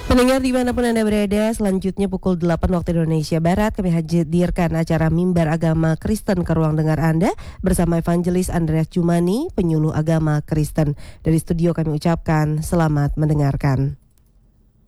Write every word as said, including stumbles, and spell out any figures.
Pendengar dimanapun Anda berada, selanjutnya pukul delapan waktu Indonesia Barat kami hadirkan acara Mimbar Agama Kristen ke ruang dengar Anda bersama Evangelis Andreas Jumani, penyuluh agama Kristen. Dari studio kami ucapkan selamat mendengarkan.